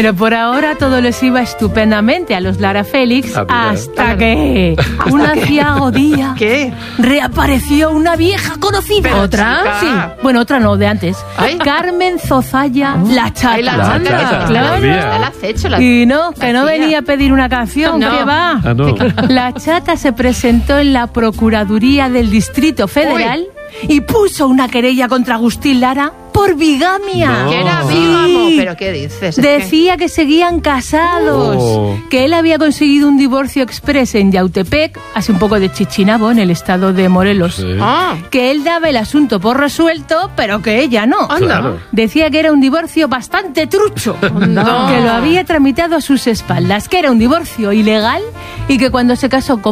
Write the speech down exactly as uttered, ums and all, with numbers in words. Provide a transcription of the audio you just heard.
Pero por ahora todo les iba estupendamente a los Lara Félix, hasta que un aciago día ¿Qué? reapareció una vieja conocida. Pero, ¿Otra? chica. Sí. Bueno, otra no, de antes. Ay. Carmen Zozaya, la chata. Ay, la La chata. chata, Claro. todavía. Ya la has hecho, la Y no, que la no tía. venía a pedir una canción, No. que va. Ah, no. La chata se presentó en la Procuraduría del Distrito Federal y puso una querella contra Agustín Lara por bigamia. No. Que era Sí. bígamo, pero ¿qué dices? Es que- Decía que seguían casados, Oh. que él había conseguido un divorcio express en Yautepec, hace un poco de Chichinabo, en el estado de Morelos. Sí. Ah, Que él daba el asunto por resuelto, pero que ella no. anda. Claro. Decía que era un divorcio bastante trucho, Anda. que lo había tramitado a sus espaldas, que era un divorcio ilegal y que cuando se casó con